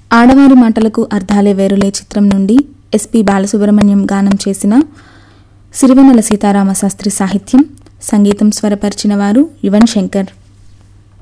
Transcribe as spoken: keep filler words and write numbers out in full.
ఆడవారి మాటలకు అర్థాలే వేరులే చిత్రం నుండి ఎస్పి బాలసుబ్రహ్మణ్యం గానం చేసిన సిరివెన్నెల సీతారామ శాస్త్రి సాహిత్యం, సంగీతం స్వరపరిచిన వారు యువన్ శంకర్.